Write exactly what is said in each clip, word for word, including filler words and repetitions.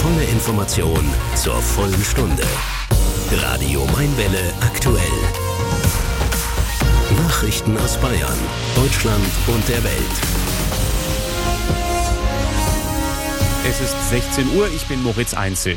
volle Information zur vollen Stunde. Radio Mainwelle aktuell. Nachrichten aus Bayern, Deutschland und der Welt. Es ist sechzehn Uhr, ich bin Moritz Einzel.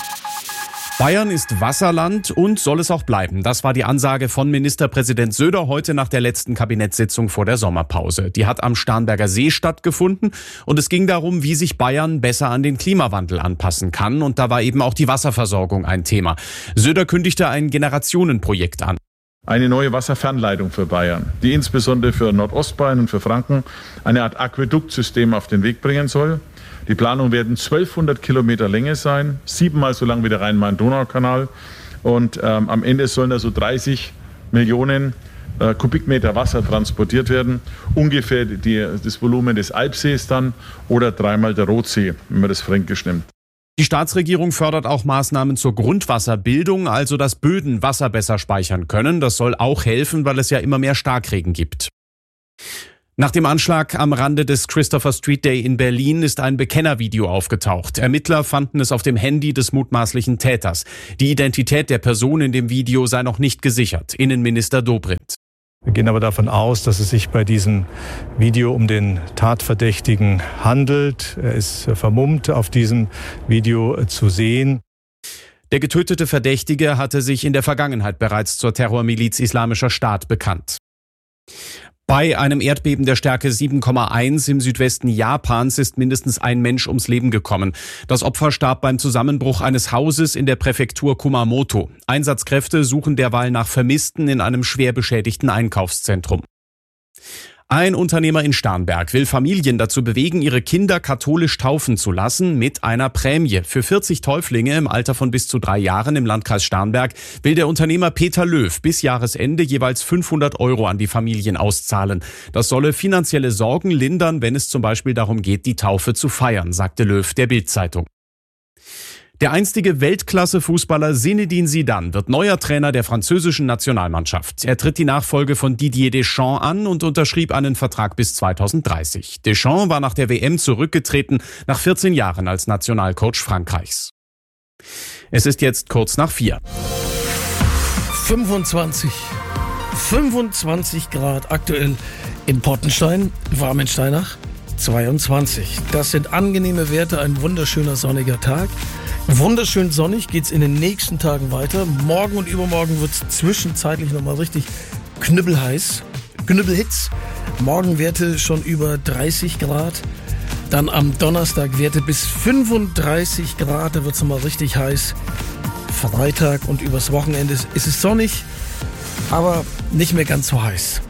Bayern ist Wasserland und soll es auch bleiben. Das war die Ansage von Ministerpräsident Söder heute nach der letzten Kabinettssitzung vor der Sommerpause. Die hat am Starnberger See stattgefunden und es ging darum, wie sich Bayern besser an den Klimawandel anpassen kann. Und da war eben auch die Wasserversorgung ein Thema. Söder kündigte ein Generationenprojekt an. Eine neue Wasserfernleitung für Bayern, die insbesondere für Nordostbayern und für Franken eine Art Aquäduktsystem auf den Weg bringen soll. Die Planungen werden zwölfhundert Kilometer Länge sein, siebenmal so lang wie der Rhein-Main-Donau-Kanal. Und ähm, am Ende sollen da so dreißig Millionen äh, Kubikmeter Wasser transportiert werden. Ungefähr die, das Volumen des Alpsees dann oder dreimal der Rotsee, wenn man das fränkisch nimmt. Die Staatsregierung fördert auch Maßnahmen zur Grundwasserbildung, also dass Böden Wasser besser speichern können. Das soll auch helfen, weil es ja immer mehr Starkregen gibt. Nach dem Anschlag am Rande des Christopher Street Day in Berlin ist ein Bekennervideo aufgetaucht. Ermittler fanden es auf dem Handy des mutmaßlichen Täters. Die Identität der Person in dem Video sei noch nicht gesichert. Innenminister Dobrindt. Wir gehen aber davon aus, dass es sich bei diesem Video um den Tatverdächtigen handelt. Er ist vermummt auf diesem Video zu sehen. Der getötete Verdächtige hatte sich in der Vergangenheit bereits zur Terrormiliz Islamischer Staat bekannt. Bei einem Erdbeben der Stärke sieben Komma eins im Südwesten Japans ist mindestens ein Mensch ums Leben gekommen. Das Opfer starb beim Zusammenbruch eines Hauses in der Präfektur Kumamoto. Einsatzkräfte suchen derweil nach Vermissten in einem schwer beschädigten Einkaufszentrum. Ein Unternehmer in Starnberg will Familien dazu bewegen, ihre Kinder katholisch taufen zu lassen mit einer Prämie. Für vierzig Täuflinge im Alter von bis zu drei Jahren im Landkreis Starnberg will der Unternehmer Peter Löw bis Jahresende jeweils fünfhundert Euro an die Familien auszahlen. Das solle finanzielle Sorgen lindern, wenn es zum Beispiel darum geht, die Taufe zu feiern, sagte Löw der Bild-Zeitung. Der einstige Weltklasse-Fußballer Zinedine Zidane wird neuer Trainer der französischen Nationalmannschaft. Er tritt die Nachfolge von Didier Deschamps an und unterschrieb einen Vertrag bis zweitausenddreißig. Deschamps war nach der W M zurückgetreten, nach vierzehn Jahren als Nationalcoach Frankreichs. Es ist jetzt kurz nach vier. fünfundzwanzig, fünfundzwanzig Grad aktuell in Pottenstein, warm in Steinach, zweiundzwanzig. Das sind angenehme Werte, ein wunderschöner sonniger Tag. Wunderschön sonnig geht's in den nächsten Tagen weiter. Morgen und übermorgen wird's zwischenzeitlich nochmal richtig knüppelheiß, knüppelhitz. Morgen Werte schon über dreißig Grad. Dann am Donnerstag Werte bis fünfunddreißig Grad, da wird's nochmal richtig heiß. Freitag und übers Wochenende ist es sonnig, aber nicht mehr ganz so heiß.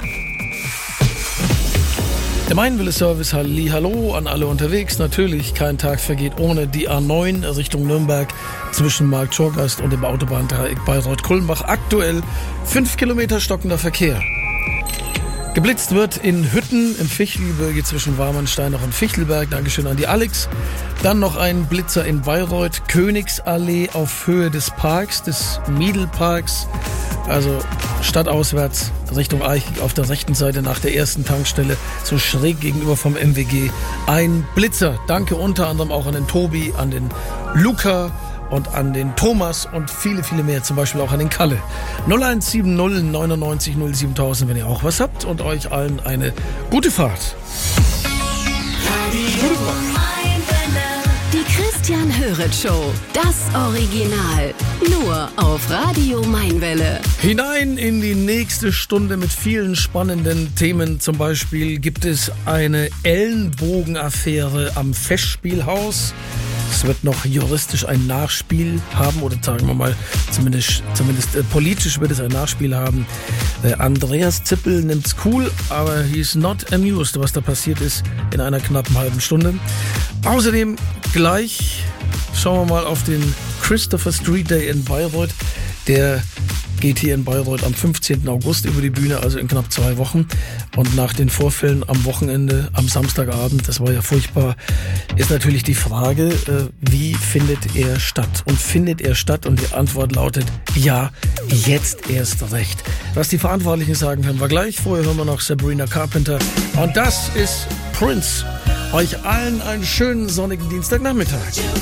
Der Mainwelle-Service, Hallihallo an alle unterwegs. Natürlich, kein Tag vergeht ohne die A neun Richtung Nürnberg zwischen Marktschorgast und dem Autobahndreieck Bayreuth-Kulmbach. Aktuell fünf Kilometer stockender Verkehr. Geblitzt wird in Hütten im Fichtelgebirge zwischen Warmansteinach und Fichtelberg. Dankeschön an die Alex. Dann noch ein Blitzer in Bayreuth, Königsallee auf Höhe des Parks, des Miedl-Parks. Also stadtauswärts Richtung Eichig auf der rechten Seite nach der ersten Tankstelle, so schräg gegenüber vom M W G. Ein Blitzer. Danke unter anderem auch an den Tobi, an den Luca und an den Thomas und viele, viele mehr, zum Beispiel auch an den Kalle. null eins sieben null neunundneunzig null siebentausend, wenn ihr auch was habt, und euch allen eine gute Fahrt. Die Christian Höret Show, das Original, nur auf Radio Mainwelle. Hinein in die nächste Stunde mit vielen spannenden Themen. Zum Beispiel gibt es eine Ellenbogenaffäre am Festspielhaus. Es wird noch juristisch ein Nachspiel haben, oder sagen wir mal, zumindest, zumindest äh, politisch wird es ein Nachspiel haben. Äh, Andreas Zippel nimmt's cool, aber he's not amused, was da passiert ist in einer knappen halben Stunde. Außerdem gleich schauen wir mal auf den Christopher Street Day in Bayreuth. Der geht hier in Bayreuth am fünfzehnten August über die Bühne, also in knapp zwei Wochen. Und nach den Vorfällen am Wochenende, am Samstagabend, das war ja furchtbar, ist natürlich die Frage, äh, wie findet er statt? Und findet er statt? Und die Antwort lautet, ja, jetzt erst recht. Was die Verantwortlichen sagen, hören wir gleich. Vorher hören wir noch Sabrina Carpenter. Und das ist Prince. Euch allen einen schönen sonnigen Dienstagnachmittag.